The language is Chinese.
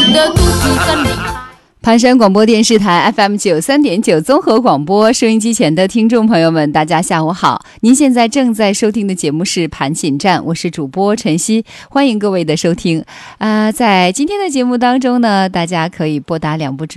的肚子干里。 盘山广播电视台 FM93.9 综合广播，收音机前的听众朋友们，大家下午好！您现在正在收听的节目是盘锦站，我是主播晨曦，欢迎各位的收听。在今天的节目当中呢，大家可以拨打2部